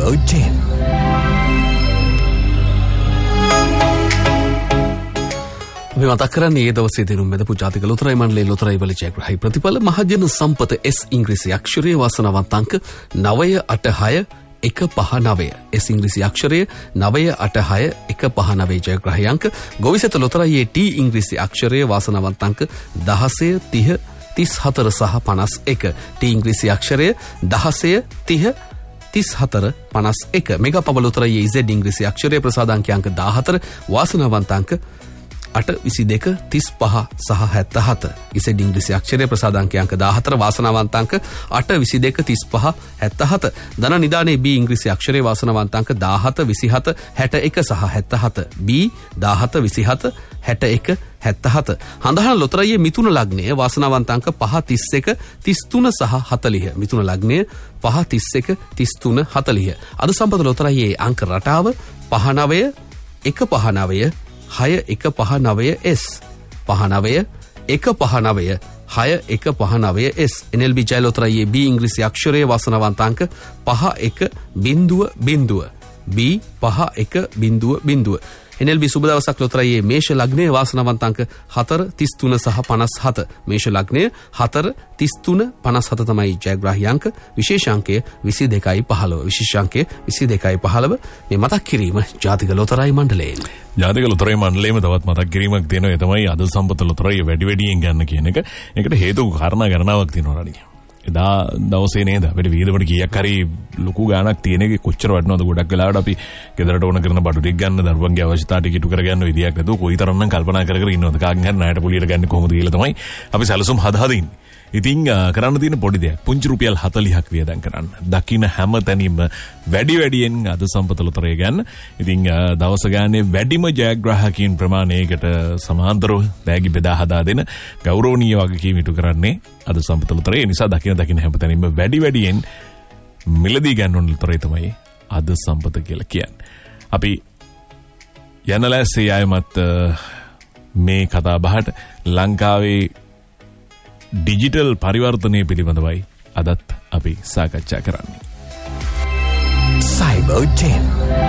Cyber 10. අපි මතක් කරන්නේ ඒ දවසේ දිනුම් මෙදපු ජාතික ලොතරැයි මණ්ඩලයේ ලොතරැයි වල ජයග්‍රහී ප්‍රතිඵල මහජන සම්පත S ඉංග්‍රීසි අක්ෂරයේ වාසනාවන්ත අංක 986 S ඉංග්‍රීසි අක්ෂරයේ 986 ජයග්‍රහී අංක ගොවිසෙත ලොතරැයියේ T ඉංග්‍රීසි අක්ෂරයේ වාසනාවන්ත අංක 16 30 34 සහ 51 T ඉංග්‍රීසි අක්ෂරය 16 30 34 51 මෙගා පබල ලොතරැයියේ Z ඉංග්‍රීසි අක්ෂරයේ ප්‍රසාදාංක අංක 14 වාසනාවන්ත අංක 8 22 35 සහ 77 ඉසෙඩ් ඉංග්‍රීසි අක්ෂරයේ ප්‍රසාදාංක අංක 14 වාසනාවන්ත අංක 8 22 35 77 ධන නිදානේ B ඉංග්‍රීසි අක්ෂරයේ වාසනාවන්ත අංක 17 27 61 සහ 77 B 17 27 61 77 හඳහන ලොතරැයියේ මිතුන ලග්නයේ වාසනාවන්ත අංක 5 31 33 සහ 40 මිතුන ලග්නයේ 5 31 33 40 අද සම්පත ලොතරැයියේ අංක රටාව 59 159 6159 S 59 159 6159 S NLB ජය ලොතරැයියේ B ඉංග්‍රීසි අක්ෂරයේ වාසනාවන්ත අංක 51.00 B 51.00 NLB සුබ දවසක් ලොතරැයියේ මේෂ ලග්නයේ වාසනාවන්ත අංක 4 33 සහ 57 මේෂ ලග්නයේ 4 33 57 තමයි ජයග්‍රාහී අංක විශේෂාංකය 22.15 විශේෂාංකය 22.15 මේ මතක් කිරීම ජාතික ලොතරැයි මණ්ඩලයෙන් ජාතික ලොතරැයි මණ්ඩලයේම තවත් මතක් කිරීමක් දෙනවා ඒ තමයි අද සම්පත ලොතරැයිය වැඩි වැඩියෙන් ගන්න කියන එක. ඒකට හේතු කාරණා ගණනාවක් තියෙනවා රණිය. එදා දවසේ නේද අපිට වීදමට කීයක් හරි ලොකු ගාණක් තියෙන එක කොච්චර වටිනවද ගොඩක් වෙලාවට අපි ගෙදරට ඕන කරන බඩු ටික ගන්න දරුවන්ගේ අවශ්‍යතා ටික ඉටු කරගන්න විදියක් නැතුව කොයිතරම්නම් කල්පනා කර කර ඉන්නවද කාගෙන් හරි ණයට පොලියට ගන්න කොහොමද කියලා තමයි අපි සැලසුම් හදා ඉන්නේ. ඉතින් කරන්න තියෙන පොඩි දෙයක් පුංචි රුපියල් 40ක් වියදම් කරන්න. දකින්න හැම තැනින්ම වැඩි වැඩියෙන් අද සම්පත ලොතරැය ගන්න. ඉතින් දවස ගානේ වැඩිම ජයග්‍රාහකයන් ප්‍රමාණයකට සමාන්තරව බෑගි බෙදා හදා දෙන ගෞරවනීය වගකීම් ඉටු කරන්නේ අද සම්පත ලොතරැය. ඒ නිසා දකින්න හැම තැනින්ම වැඩි වැඩියෙන් මිලදී ගන්න ඕන ලොතරැය තමයි අද සම්පත කියලා කියන්නේ. අපි යනලැස්සේ ආයමත් මේ කතා බහට ලංකාවේ ඩිජිටල් පරිවර්තනය පිළිබඳවයි අදත් අපි සාකච්ඡා කරන්නේ. Cyber 10.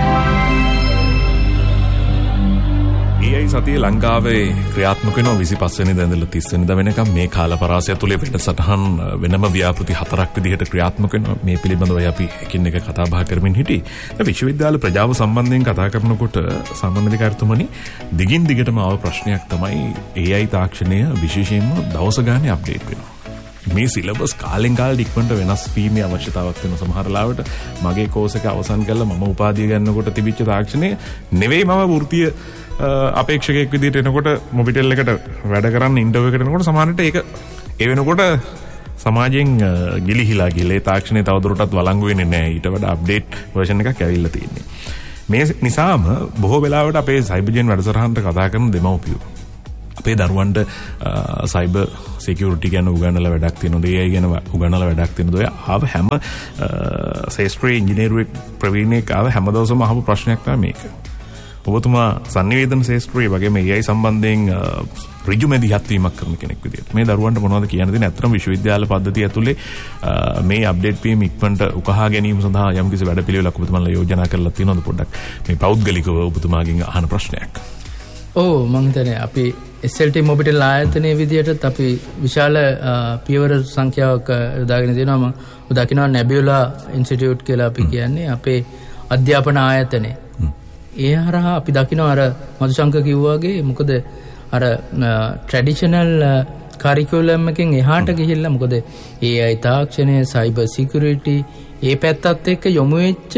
AI සතිය ලංකාවේ ක්‍රියාත්මක වෙනවා 25 වෙනිදා ඉඳලා 30 වෙනිදා වෙනකම් මේ කාල පරාසය තුළ වැඩසටහන් වෙනම ව්‍යාපෘති 4ක් විදිහට ක්‍රියාත්මක වෙනවා. මේ පිළිබඳවයි අපි එකින් එක කතා බහ කරමින් හිටියේ. විශ්වවිද්‍යාල ප්‍රජාව සම්බන්ධයෙන් කතා කරනකොට සම්බන්ධිකාරතුමනි දිගින් දිගටම ආව ප්‍රශ්නයක් තමයි AI තාක්ෂණය විශේෂයෙන්ම දවස ගානේ අප්ඩේට් වෙනවා. මේ සිලබස් කාලෙන් කාලට ඉක්මනට වෙනස් වීමේ අවශ්‍යතාවක් තියෙන සමහර ලාවට මගේ කෝස් එක අවසන් කරලා මම උපාධිය ගන්නකොට තිබිච්ච තාක්ෂණය නෙවෙයි මම වෘත්තීය අපේක්ෂකයෙක් විදිහට එනකොට මොබිටෙල් එකට වැඩ කරන්න ඉන්ටර්විව් එකට එනකොට සමහරවිට ඒක ඒ වෙනකොට සමාජයෙන් ගිලිහිලා ගිහලා ඒ තාක්ෂණය තවදුරටත් වළංගු වෙන්නේ නැහැ. ඊට වඩා අප්ඩේට් වර්ෂන් එකක් ඇවිල්ලා තියෙන්නේ. මේ නිසාම බොහෝ වෙලාවට අපේ සයිබර්ජෙන් වැඩසටහනට කතා කරන දෙමව්පියෝ අපේ දරුවන්ට සයිබර් සිකියුරිටි ගැන උගන්වලා වැඩක් තියෙනවා. AI ගැන උගන්වලා වැඩක් තියෙනවා. ඔය ආව හැම ශාස්ත්‍රීය ඉංජිනේරුවෙක් ප්‍රවීණයෙක් ආව හැම දවසම අහපු ප්‍රශ්නයක් තමයි මේක. ඔබතුමා සංනිවේදන ශාස්ත්‍රයේ වගේම AI සම්බන්ධයෙන් ඍජු මැදිහත් වීමක් කරන කෙනෙක් විදියට මේ දරුවන්ට මොනවද කියන්න දෙන්නේ? අත්‍තරම විශ්වවිද්‍යාල පද්ධතිය ඇතුලේ මේ අප්ඩේට් වීම ඉක්මනට උකහා ගැනීම සඳහා යම්කිසි වැඩපිළිවෙලක් ඔබතුමාලා යෝජනා කරලා තියෙනවද පොඩ්ඩක් මේ පෞද්ගලිකව ඔබතුමාගෙන් අහන ප්‍රශ්නයක්. මම හිතන්නේ අපි SLT මොබිටෙල් ආයතනයේ විදියටත් අපි විශාල පියවර සංඛ්‍යාවක් යොදාගෙන තියෙනවා. මම දකිනවා නැබියුලා ඉන්ස්ටිටියුට් කියලා අපි කියන්නේ අපේ අධ්‍යාපන ආයතනය. ඒ හරහා අපි දකිනවා අර මදුශංක කිව්වාගේ මොකද අර ට්‍රැඩිෂනල් කරිකියුලම් එකෙන් එහාට ගිහිල්ලා මොකද AI තාක්ෂණය සයිබර් සිකියුරිටි ඒ පැත්තත් එක්ක යොමු වෙච්ච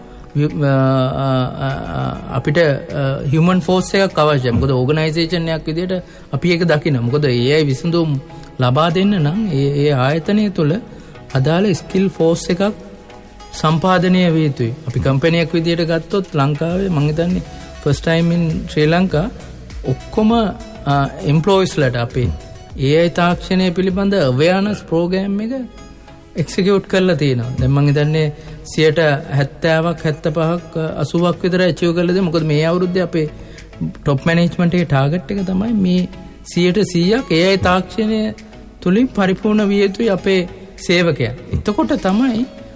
අපිට හියුමන් ෆෝස් එකක් අවශ්‍යයි. මොකද ඕගනයිසේෂන් එකක් විදිහට අපි ඒක දකිනවා. මොකද AI විසඳුම් ලබා දෙන්න නම් ඒ ආයතනය තුළ අදාළ ස්කිල් ෆෝස් එකක් සම්පාදනය විය යුතුයි. අපි කම්පැනියක් විදිහට ගත්තොත් ලංකාවේ මම හිතන්නේ ෆස්ට් ටයිම් ඉන් ශ්‍රී ලංකා ඔක්කොම එම්ප්ලොයිස්ලට අපේ AI තාක්ෂණය පිළිබඳ අවේර්නස් ප්‍රෝග්‍රෑම් එක එක්සිකියුට් කරලා තියෙනවා. දැන් මම හිතන්නේ 70%ක් 75ක් 80ක් විතර අචීව් කරලා දෙමු. මොකද මේ අවුරුද්දේ අපේ টොප් මැනේජ්මන්ට් එකේ ටාගට් එක තමයි මේ 100%ක් AI තාක්ෂණය තුලින් පරිපූර්ණ විය යුතුයි අපේ සේවකයන්. එතකොට තමයි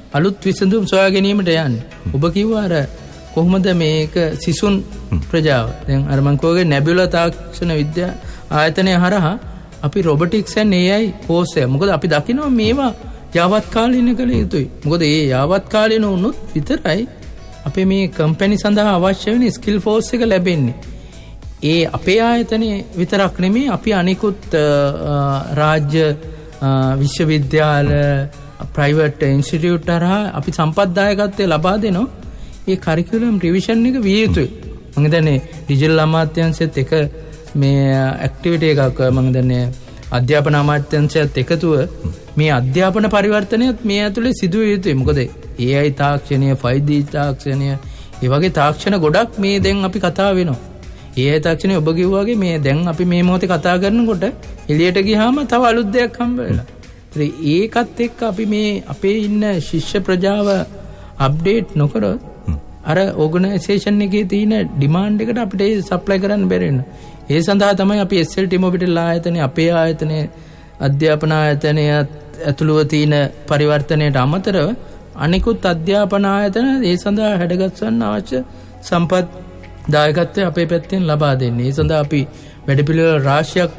අලුත් විසඳුම් සොයා ගැනීමට යන්නේ. ඔබ කිව්වා අර කොහොමද මේක සිසුන් ප්‍රජාව දැන් අර මං කෝගේ නැබියුලා තාක්ෂණ විද්‍යා ආයතනය හරහා අපි robotics and AI course එක මොකද අපි දකිනවා මේවා යාවත් කාලීන කළ යුතුයි. මොකද මේ යාවත් කාලීන වුණොත් විතරයි අපේ මේ කම්පැනි සඳහා අවශ්‍ය වෙන ස්කිල් ෆෝස් එක ලැබෙන්නේ. ඒ අපේ ආයතනයේ විතරක් නෙමෙයි අපි අනිකුත් රාජ්‍ය විශ්වවිද්‍යාල ප්‍රයිවට් ඉන්ස්ටිටියුට් හරහා අපි සම්පත්දායකත්වය ලබා දෙනවා. ඒ කරිකියුලම් රිවිෂන් එක විය යුතුයි. මම හිතන්නේ ඩිජිටල් අමාත්‍යාංශයත් එක මේ ඇක්ටිවිටි එකක් මම හිතන්නේ අධ්‍යාපන අමාත්‍යාංශයත් එකතුව මේ අධ්‍යාපන පරිවර්තනයත් මේ ඇතුලේ සිදු විය යුතුයි. මොකද AI තාක්ෂණය, 5D තාක්ෂණය, ඒ වගේ තාක්ෂණ ගොඩක් මේ දැන් අපි කතා වෙනවා. AI තාක්ෂණය ඔබ කිව්වා වගේ මේ දැන් අපි මේ මොහොතේ කතා කරනකොට එළියට ගියාම තව අලුත් දෙයක් හම්බ වෙලා. ඒකත් එක්ක අපි මේ අපේ ඉන්න ශිෂ්‍ය ප්‍රජාව අප්ඩේට් නොකරොත් අර ඕගනයිසේෂන් එකේ තියෙන ඩිමාන්ඩ් එකට අපිට ඒ සප්ලයි කරන්න බැරි වෙනවා. ඒ සඳහා තමයි අපි SLT මොබිටෙල් ආයතනයේ අපේ ආයතනයේ අධ්‍යාපන ආයතනය ඇතුළුව තියෙන පරිවර්තනයට අමතරව අනිකුත් අධ්‍යාපන ආයතන ඒ සඳහා හැඩගස්වන්න අවශ්‍ය සම්පත් දායකත්වය අපේ පැත්තෙන් ලබා දෙන්නේ. ඒ සඳහා අපි වැඩපිළිවෙළ රාශියක්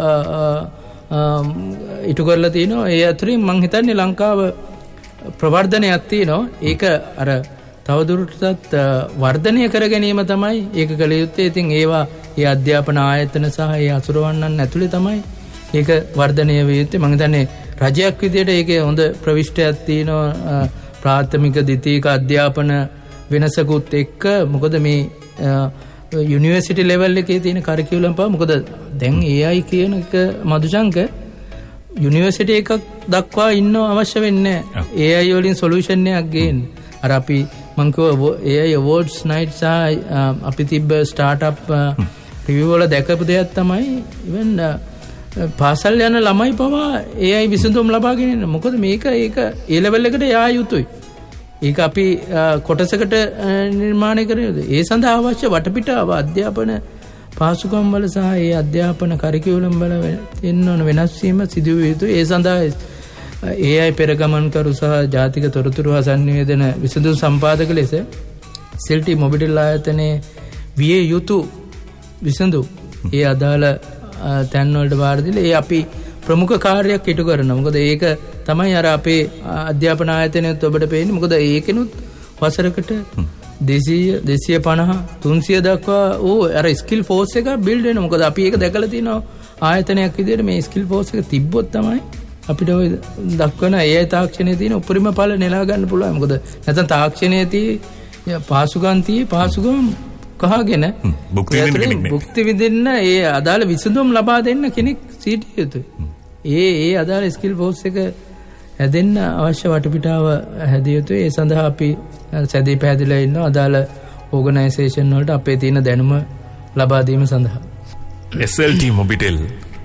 ඉටු කරලා තිනවා. ඒ අතරින් මම හිතන්නේ ලංකාව ප්‍රවර්ධනයක් තියෙනවා. ඒක අර තවදුරටත් වර්ධනය කර ගැනීම තමයි ඒක කළ යුත්තේ. ඉතින් ඒවා ඒ අධ්‍යාපන ආයතන සහ ඒ අසුරවන්නන් ඇතුලේ තමයි ඒක වර්ධනය විය යුත්තේ. මම හිතන්නේ රජයක් විදියට ඒකේ හොඳ ප්‍රවිෂ්ටයක් තියෙනවා. ප්‍රාථමික ද්විතීක අධ්‍යාපන වෙනසකුත් එක්ක මොකද මේ යුනිවර්සිටි ලෙවල් එකේ තියෙන කරිකියුලම් පාව මොකද දැන් AI කියන එක මදුශංක යුනිවර්සිටි එකක් දක්වා ඉන්න අවශ්‍ය වෙන්නේ නැහැ. AI වලින් සොලියුෂන් එකක් ගේන්න. අර අපි මං කිව්වා AI awards night සහ අපි තිබ්බ ස්ටාර්ට්අප් රිවිව් වල දැකපු දෙයක් තමයි ඉවෙන් පාසල් යන ළමයි පවා AI විසඳුම් ලබාගෙන ඉන්න. මොකද මේක ඒක ඒ ලෙවල් එකට යා යුතුයි. ඒක අපි කොටසකට නිර්මාණය කරන්නේ. ඒ සඳහා අවශ්‍ය වටපිටාව අධ්‍යාපන පාසුකම් වල සහ ඒ අධ්‍යාපන කරිකියුලම් වල තියෙන වෙනස් වීම සිදු විය යුතුයි. ඒ සඳහා AI පෙරගමන්කරු සහ ජාතික තොරතුරු හා සංනිවේදන විසඳුම් සම්පාදක ලෙස SLT මොබිටෙල් ආයතනයේ විය යුතු විසඳුම් ඒ අදාළ තැන් වලට වාර දීලා ඒ අපි ප්‍රමුඛ කාර්යයක් ඉටු කරනවා. මොකද ඒක තමයි අර අපේ අධ්‍යාපන ආයතනයත් ඔබට පේන්නේ. මොකද ඒකෙනුත් වසරකට 200 250 300 දක්වා අර ස්කිල් ෆෝස් එක බිල්ඩ් වෙනවා. මොකද අපි ඒක දැකලා තියෙනවා ආයතනයක් විදිහට මේ ස්කිල් ෆෝස් එක තිබ්බොත් තමයි අපිට ඔය දක්වන AI තාක්ෂණයේ තියෙන උපරිම ඵල නෙලා ගන්න පුළුවන්. මොකද නැත්නම් තාක්ෂණයේ තියෙන පාසුකම් කහගෙන භුක්ති විඳින්න ඒ අදාළ විසඳුම් ලබා දෙන්න කෙනෙක් සිටිය යුතුයි. ඒ අදාළ ස්කිල් ෆෝස් එක හැදෙන්න අවශ්‍ය වටපිටාව හැදිය යුතුයි. ඒ සඳහා අපි සැදී පැහැදිලා ඉන්නවා අදාළ ඕගනයිසේෂන් වලට අපේ තියෙන දැනුම ලබා දීම සඳහා. SLT මොබිටෙල්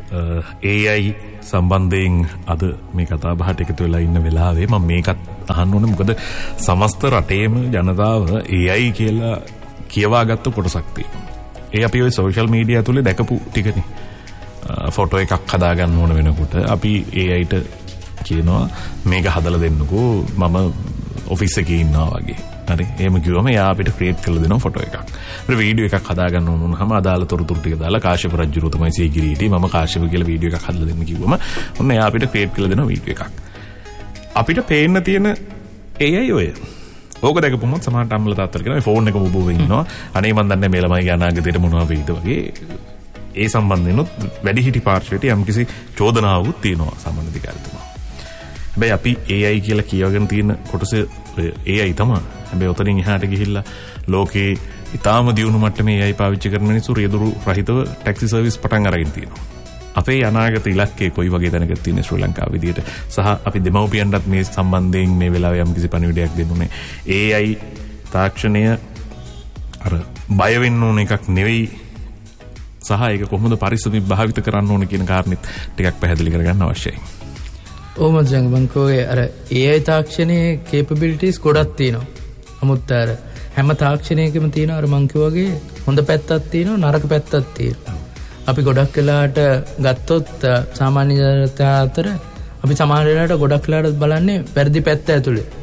AI සම්බන්ධයෙන් අද මේ කතා බහට එකතු වෙලා ඉන්න වෙලාවේ මම මේකත් අහන්න ඕනේ. මොකද සමස්ත රටේම ජනතාව AI කියලා කියවාගත්තු කොටසක් තියෙනවා. ඒ අපි ඔය සෝෂල් මීඩියා ඇතුලේ දැකපු ටිකනේ. ෆොටෝ එකක් හදාගන්න ඕන වෙනකොට අපි AIට කියනවා මේක හදලා දෙන්නකෝ මම ඔෆිස් එකේ ඉන්නවා වගේ. හරි. එහෙම කිව්වම එයා අපිට ක්‍රියේට් කරලා දෙනවා ෆොටෝ එකක්. ඊට වීඩියෝ එකක් හදාගන්න ඕන වුණාම අදාළ තොරතුරු ටික දාලා කාශ්‍යප රජුරු තමයි සීගිරි හිටියේ මම කාශ්‍යප කියලා වීඩියෝ එකක් හදලා දෙන්න කිව්වම ඔන්න එයා අපිට ක්‍රියේට් කරලා දෙනවා වීඩියෝ එකක්. අපිට පේන්න තියෙන AI ඔය ඕක දැකපුවම සමහරට අම්මලා තාත්තලා කියනවා ෆෝන් එක මොබෝව ඉන්නවා. අනේ මන් දන්නේ මේ ළමයි අනාගතේට මොනවා වෙයිද වගේ. ඒ සම්බන්ධෙන්ොත් වැඩිහිටි පාර්ශ්වයට යම්කිසි චෝදනාවක් තියෙනවා සම්බන්ධිකාරිතුමා. හැබැයි අපි AI කියලා කියවගෙන තියෙන කොටස AI තමයි. හැබැයි උතනින් එහාට ගිහිල්ලා ලෝකේ ඊටාම දියුණු මට්ටමේ AI පාවිච්චි කරන මිනිස්සු රියදුරු රහිතව ටැක්සි සර්විස් පටන් අරගෙන තියෙනවා. අපේ අනාගත ඉලක්කය කොයි වගේ තැනකද තියෙන්නේ ශ්‍රී ලංකාව විදියට සහ අපි දෙමව්පියන්ටත් මේ සම්බන්ධයෙන් මේ වෙලාවේ යම්කිසි පණිවිඩයක් දෙන්න ඕනේ. AI තාක්ෂණය අර බය වෙන්න ඕන එකක් නෙවෙයි සහ ඒක කොහොමද පරිස්සමින් භාවිත කරන්න ඕන කියන කාරණෙත් ටිකක් පැහැදිලි කරගන්න අවශ්‍යයි. ඕමත් ජංගමන්කෝගේ අර AI තාක්ෂණයේ capabilities ගොඩක් තියෙනවා. නමුත් අර හැම තාක්ෂණයකම තියෙන අර මං කිව්වාගේ හොඳ පැත්තක් තියෙනවා නරක පැත්තක් තියෙනවා. අපි ගොඩක් වෙලාට ගත්තොත් සාමාන්‍ය ජනතාව අතර අපි සමහර වෙලාවට ගොඩක් වෙලාට බලන්නේ වැරදි පැත්ත ඇතුලේ.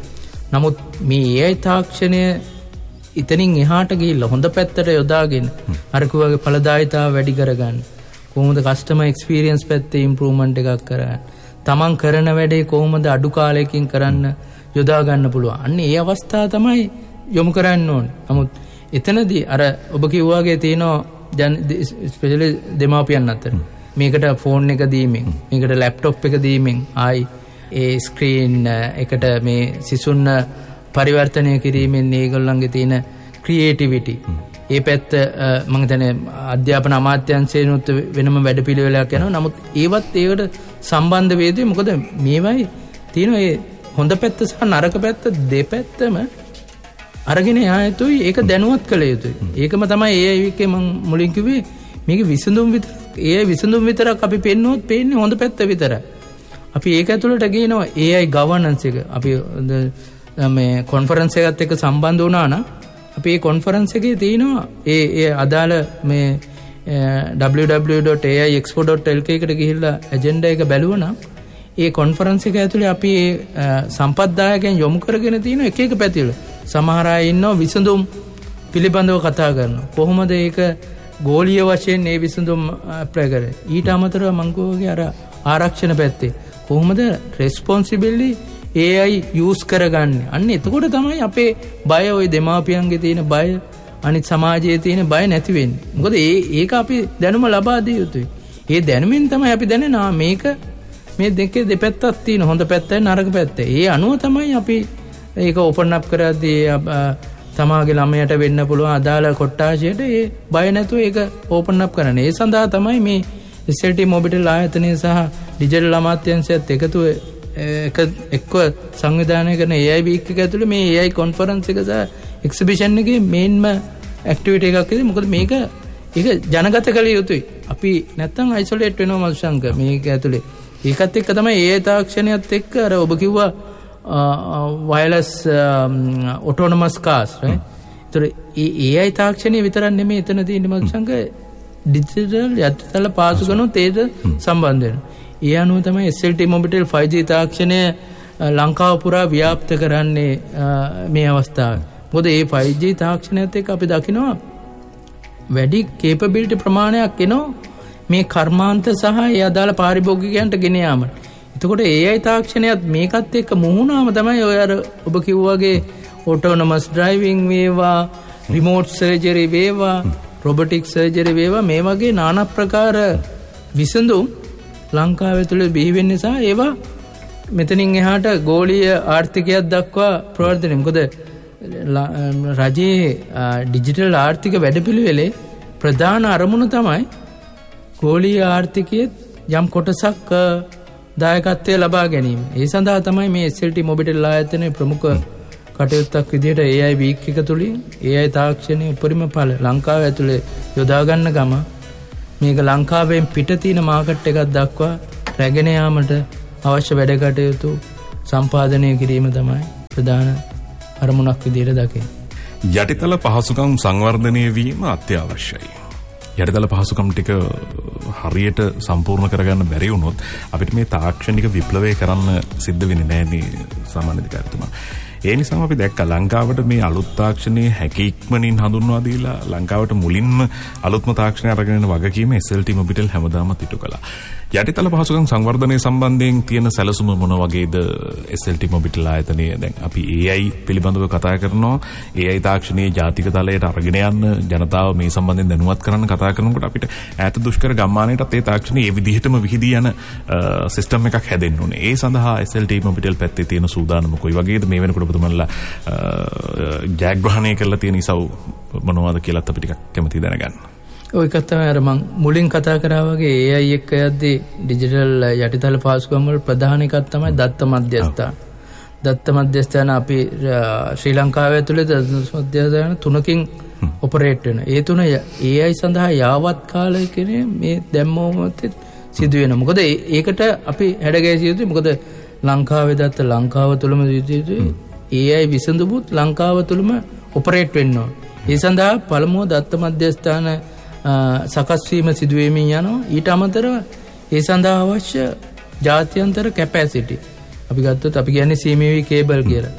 නමුත් මේ AI තාක්ෂණය ඉතනින් එහාට ගිහිල්ලා හොඳ පැත්තට යොදාගෙන අරකුවගේ ඵලදායීතාව වැඩි කරගන්න. කොහොමද කස්ටමර් එක්ස්පීරියන්ස් පැත්තේ ඉම්ප්‍රූව්මන්ට් එකක් කරගන්න. තමන් කරන වැඩේ කොහොමද අඩු කාලයකින් කරන්න යොදා ගන්න පුළුවන්. අන්න ඒ අවස්ථාව තමයි යොමු කරන්න ඕනේ. නමුත් එතනදී අර ඔබ කිව්වාගේ තියෙනවා ස්පෙෂලි දෙමාපියන් අතර මේකට ෆෝන් එක දීමෙන් මේකට ලැප්ටොප් එක දීමෙන් ආයි ඒ ස්ක්‍රීන් එකට මේ සිසුන්න පරිවර්තනය කිරීමෙන් ඒගොල්ලන්ගේ තියෙන ක්‍රියේටිවිටි ඒ පැත්ත මම හිතන්නේ අධ්‍යාපන අමාත්‍යාංශයෙන්ුත් වෙනම වැඩපිළිවෙලක් යනවා. නමුත් ඒවත් ඒකට සම්බන්ධ වේදී මොකද මේවයි තියෙන ඒ හොඳ පැත්ත සහ නරක පැත්ත දෙපැත්තම අරගෙන යා යුතුයි. ඒක දැනුවත් කළ යුතුයි. ඒකම තමයි AI එකේ මම මුලින් කිව්වේ මේක විසඳුම් විතරක් අපි පෙන්නුවොත් පේන්නේ හොඳ පැත්ත විතරයි. අපි ඒක ඇතුළට ගේනවා AI ගවර්නන්ස් එක. අපි මේ කොන්ෆරන්ස් එකත් එක්ක සම්බන්ධ වුණා නම් අපි මේ කොන්ෆරන්ස් එකේ තියෙනවා ඒ අදාළ මේ www.aiexpo.lk එකට ගිහිල්ලා ඇජෙන්ඩා එක බැලුවනම් ඒ කොන්ෆරන්ස් එක ඇතුලේ අපි සම්පත්දායකයන් යොමු කරගෙන තියෙන එක එක පැතිවල සමහර අය ඉන්නවා විසඳුම් පිළිබඳව කතා කරනවා. කොහොමද ඒක ගෝලීය වශයෙන් මේ විසඳුම් අප්ලයි කරන්නේ? ඊට අමතරව මම කියෝගේ අර ආරක්ෂණ පැත්තේ කොහොමද රෙස්පොන්සිබිලිටි AI යූස් කරගන්නේ? අන්න එතකොට තමයි අපේ බය ওই දෙමාපියන්ගේ තියෙන බය අනිත් සමාජයේ තියෙන බය නැති වෙන්නේ. මොකද ඒක අපි දැනුම ලබා දිය යුතුයි. ඒ දැනුමින් තමයි අපි දැනනවා මේක මේ දෙකේ දෙපැත්තක් තියෙන හොඳ පැත්තයි නරක පැත්තයි. ඒ අනුව තමයි අපි ඒක ඕපන් අප් කරද්දී තමාගේ ළමයට වෙන්න පුළුවන් අදාළ කොට්ටාශයට ඒ බය නැතුව ඒක ඕපන් අප් කරන්නේ. ඒ සඳහා තමයි මේ SLT මොබිටෙල් ආයතනය සහ ඩිජිටල් අමාත්‍යාංශයත් එකතු එක්ව සංවිධානය කරන AI වීක් එක ඇතුළේ මේ AI කොන්ෆරන්ස් එක සහ එක්සිබිෂන් එකේ මේන්ම ඇක්ටිවිටි එකක් ඉතින් මොකද මේක ඒක ජනගත කළ යුතුයි. අපි නැත්තම් අයිසොලේට් වෙනවා මල්ශංක මේක ඇතුළේ. ඒකත් එක්ක තමයි AI තාක්ෂණයත් එක්ක අර ඔබ කිව්වා වයර්ලස් ඔටෝනමස් කාර්ස් right. ඒතර AI තාක්ෂණය විතරක් නෙමෙයි එතන තියෙන්නේ මල්ශංක ඩිජිටල් යටිතල පාසුකනුත් ඒක සම්බන්ධ වෙනවා. ඒ අනුව තමයි SLT මොබිටෙල් 5G තාක්ෂණය ලංකාව පුරා ව්‍යාප්ත කරන්නේ මේ අවස්ථාවේ. මොකද මේ 5G තාක්ෂණයත් එක්ක අපි දකිනවා වැඩි කේපබිලිටි ප්‍රමාණයක් එනවා මේ කර්මාන්ත සහ ඒ අදාළ පාරිභෝගිකයන්ට ගෙන යාමට. එතකොට AI තාක්ෂණයත් මේකත් එක්ක මුහුණාම තමයි ඔය අර ඔබ කිව්වාගේ ඔටෝනමස් ඩ්‍රයිවිං වේවා, රිමෝට් සර්ජරි වේවා, රොබොටික් සර්ජරි වේවා මේ වගේ নানা ප්‍රකාර විසඳුම් ලංකාවේ තුල බිහි වෙන නිසා ඒවා මෙතනින් එහාට ගෝලීය ආර්ථිකයක් දක්වා ප්‍රවර්ධනය. මොකද රජයේ ඩිජිටල් ආර්ථික වැඩපිළිවෙලේ ප්‍රධාන අරමුණ තමයි ගෝලීය ආර්ථිකයේ යම් කොටසක් දායකත්වය ලබා ගැනීම. ඒ සඳහා තමයි මේ SLT මොබිටෙල් ආයතනයේ ප්‍රමුඛ කටයුත්තක් විදිහට AI වීක් එක තුලින් AI තාක්ෂණයේ උපරිම ඵල ලංකාව ඇතුලේ යොදා ගන්න ගම මේක ලංකාවෙන් පිට තියෙන මාකට් එකක් දක්වා රැගෙන යාමට අවශ්‍ය වැඩ කටයුතු සම්පාදනය කිරීම තමයි ප්‍රධාන අරමුණක් විදිහට දකින්නේ. යටිතල පහසුකම් සංවර්ධනය වීම අත්‍යවශ්‍යයි. යටිතල පහසුකම් ටික හරියට සම්පූර්ණ කරගන්න බැරි වුණොත් අපිට මේ තාක්ෂණික විප්ලවය කරන්න සිද්ධ වෙන්නේ නැහැ නේ සාමාන්‍ය අධිකාරිතුමා. ඒ නිසාම අපි දැක්ක ලංකාවට මේ අලුත් තාක්ෂණයේ හැකියක්මනින් හඳුන්වා දීලා ලංකාවට මුලින්ම අලුත්ම තාක්ෂණය අරගෙන වගකීම SLT මොබිටෙල් හැමදාම ඉටු කළා. යටිතල පහසුකම් සංවර්ධනය සම්බන්ධයෙන් තියෙන සැලසුම මොන වගේද SLT මොබිටෙල් ආයතනය දැන් අපි AI පිළිබඳව කතා කරනවා. AI තාක්ෂණයේ ජාතික තලයට අරගෙන යන්න ජනතාව මේ සම්බන්ධයෙන් දැනුවත් කරන්න කතා කරනකොට අපිට ඈත දුෂ්කර ගම්මානයටත් ඒ තාක්ෂණය ඒ විදිහටම විහිදී යන සිස්ටම් එකක් හැදෙන්න ඕනේ. ඒ සඳහා SLT මොබිටෙල් පැත්තේ තියෙන සූදානම කොයි වගේද මේ වෙනකොට ඔබතුමන්ලා ජයග්‍රහණය කරලා තියෙන ඉසව් මොනවද කියලාත් අපි ටිකක් කැමති දැනගන්න. ඔය එකක් තමයි අර මම මුලින් කතා කරා වගේ AI එක්ක යද්දී ඩිජිටල් යටිතල පහසුකම් වල ප්‍රධාන එකක් තමයි දත්ත මධ්‍යස්ථාන. දත්ත මධ්‍යස්ථාන අපි ශ්‍රී ලංකාවේ ඇතුළේ දත්ත මධ්‍යස්ථාන 3කින් ඔපරේට් වෙනවා. ඒ 3 AI සඳහා යාවත් කාලයකනේ මේ දැම්මොත් සිදු වෙනවා. මොකද ඒකට අපි හැඩගැසිය යුතුයි. මොකද ලංකාවේ දත්ත ලංකාව තුලම යුතුයි. AI විසඳුමුත් ලංකාව තුලම ඔපරේට් වෙන්න ඕන. ඒ සඳහා පළමුව දත්ත මධ්‍යස්ථාන සකස් වීම සිදු වෙමින් යනවා. ඊට අමතරව ඒ සඳහා අවශ්‍ය ජාත්‍යන්තර කැපැසිටි අපි ගත්තොත් අපි කියන්නේ CMV කේබල් කියලා.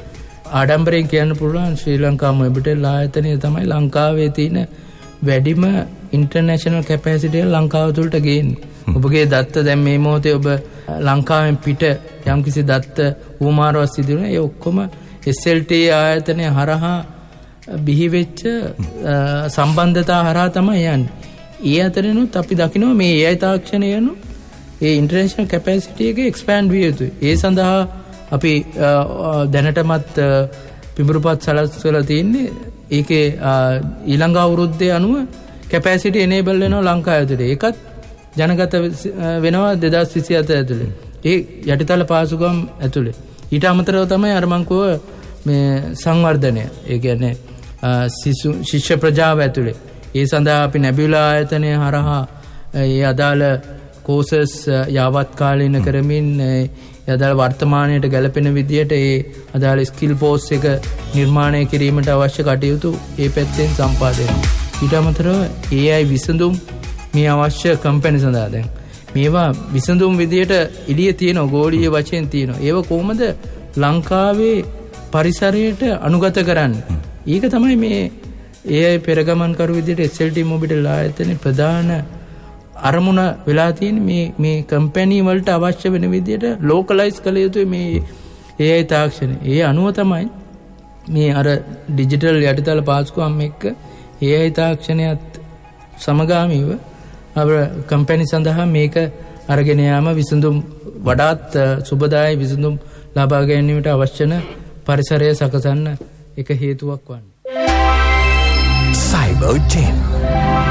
ආඩම්බරයෙන් කියන්න පුළුවන් ශ්‍රී ලංකා මොබිටෙල් ආයතනය තමයි ලංකාවේ තියෙන වැඩිම ඉන්ටර්නැෂනල් කැපැසිටිය ලංකාව තුළට ගේන්නේ. ඔබගේ දත්ත දැන් මේ මොහොතේ ඔබ ලංකාවෙන් පිට යම්කිසි දත්ත උමාරුවක් සිදු වෙනවා. ඒ ඔක්කොම SLT ආයතනය හරහා බිහිවෙච්ච සම්බන්ධතා හරහා තමයි යන්නේ. ඒ අතරිනුත් අපි දකිනවා මේ AI තාක්ෂණය යනු ඒ ඉන්ටර්නැෂනල් කැපැසිටි එක එක්ස්පෑන්ඩ් විය යුතුයි. ඒ සඳහා අපි දැනටමත් පිඹුරුපත් සලස්වලා තින්නේ. ඒකේ ඊළඟ අවුරුද්දේ අනුව කැපැසිටි එනේබල් වෙනවා ලංකාව ඇතුලේ. ඒකත් ජනගත වෙනවා 2027 ඇතුලේ. ඒ යටිතල පාසුකම් ඇතුලේ. ඊට අමතරව තමයි අර මං කව මේ සංවර්ධනය. ඒ කියන්නේ ශිෂ්‍ය ප්‍රජාව ඇතුලේ. ඒ සඳහා අපි නැබියුලා ආයතනය හරහා ඒ අදාළ කෝසස් යාවත් කාලීන කරමින් අදාළ වර්තමානයට ගැලපෙන විදියට ඒ අදාළ ස්කිල් ෆෝස් එක නිර්මාණය කිරීමට අවශ්‍ය කටයුතු ඒ පැත්තෙන් සම්පාදනය. ඊට අමතරව AI විසඳුම් මේ අවශ්‍ය කම්පැනි සඳහා දැන් මේවා විසඳුම් විදියට එළිය තියෙන ගෝලීය වශයෙන් තියෙනවා. ඒව කොහොමද ලංකාවේ පරිසරයට අනුගත කරන්නේ? ඒක තමයි මේ AI පෙරගමන් කරු විදියට SLT මොබිටෙල් ආයතනයේ ප්‍රධාන අරමුණ වෙලා තියෙන මේ කම්පැනි වලට අවශ්‍ය වෙන විදියට ලෝකලයිස් කළ යුතුයි මේ AI තාක්ෂණය. ඒ අනුව තමයි මේ අර ඩිජිටල් යටිතල පාසුකම් එක්ක AI තාක්ෂණයත් සමගාමීව අප කම්පැනි සඳහා මේක අරගෙන යාම විසඳුම් වඩාත් සුබදායී විසඳුම් ලබා ගැනීමට අවශ්‍ය පරිසරය සකසන්න එක හේතුවක් වන්නේ. Cyber 10